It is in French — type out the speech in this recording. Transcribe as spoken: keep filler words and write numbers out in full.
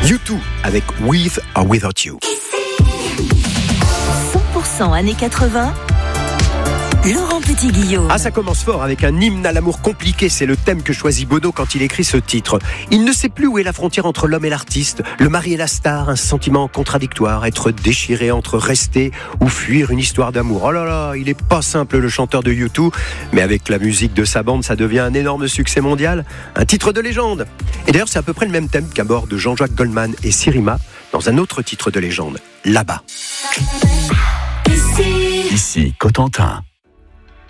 U deux avec With or Without You. cent pour cent années quatre-vingts. Laurent Petit-Guillaume. Ah, ça commence fort avec un hymne à l'amour compliqué. C'est le thème que choisit Bono quand il écrit ce titre. Il ne sait plus où est la frontière entre l'homme et l'artiste, le mari et la star, un sentiment contradictoire, être déchiré entre rester ou fuir une histoire d'amour. Oh là là, il est pas simple le chanteur de U deux, mais avec la musique de sa bande, ça devient un énorme succès mondial, un titre de légende. Et d'ailleurs, c'est à peu près le même thème qu'abordent Jean-Jacques Goldman et Sirima dans un autre titre de légende, Là-bas. Ici, Cotentin.